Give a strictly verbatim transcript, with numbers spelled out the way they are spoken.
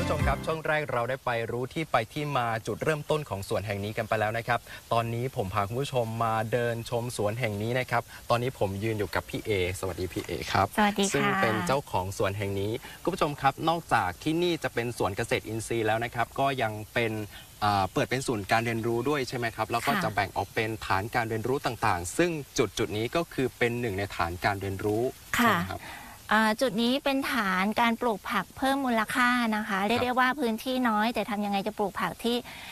ผู้ชมครับช่วงแรกเราได้ไปรู้ที่ไปที่มาจุดเริ่มต้นของสวนแห่งนี้กันไปแล้วนะครับตอนนี้ผมพาคุณผู้ชมมาเดินชมสวนแห่งนี้นะครับตอนนี้ผมยืนอยู่กับพี่เอสวัสดีพี่เอครับสวัสดีค่ะซึ่งเป็นเจ้าของสวนแห่งนี้คุณผู้ชมครับนอกจากที่นี่จะเป็นสวนเกษตรอินทรีย์แล้วนะครับก็ยังเป็นเปิดเป็นศูนย์การเรียนรู้ด้วยใช่ไหมครับแล้วก็จะแบ่งออกเป็นฐานการเรียนรู้ต่างๆซึ่งจุดจุดนี้ก็คือเป็นหนึ่งในฐานการเรียนรู้ค่ะจุดนี้เป็นฐานการปลูกผักเพิ่มมูลค่านะคะเรียกได้ว่าพื้นที่น้อยแต่ทำยังไงจะปลูกผักที่